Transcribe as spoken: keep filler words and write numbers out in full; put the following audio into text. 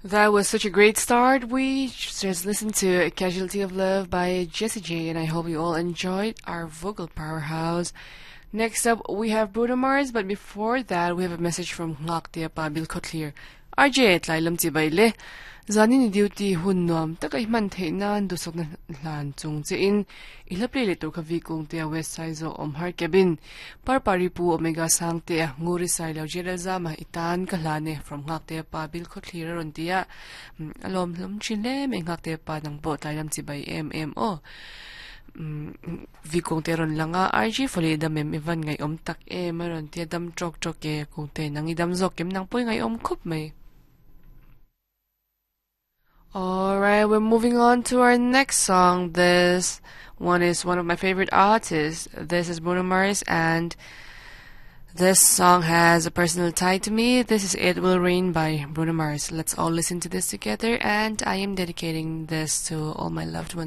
That was such a great start. We just listened to A Casualty of Love by Jessie J, and I hope you all enjoyed our vocal powerhouse. Next up, we have Bruno Mars, but before that, we have a message from Ngak Tia Pabil Kotlir. R J, tlai lam chi bai le. Zani ni duty hun nom, takay man te na dusok na lan chung che in. Ilaplay le to ka vikong tia west side zo om har kebin. Par paripu omega sang tia nguri sai lau jera zama itan kalane from Ngak Tia Pabil Kotlir ron tia. Alom lom chin le me Ngak Tia Pa nang bo tlai lam chi bai M M O. Vi kong te ron lang nga R G foli da mem ivan ngay om tak e maron tia dam chok chok e kong te nang idam zok kem nang poy ngay om kup may. Alright, we're moving on to our next song. This one is one of my favorite artists. This is Bruno Mars, and this song has a personal tie to me. This is It Will Rain by Bruno Mars. Let's all listen to this together, and I am dedicating this to all my loved ones.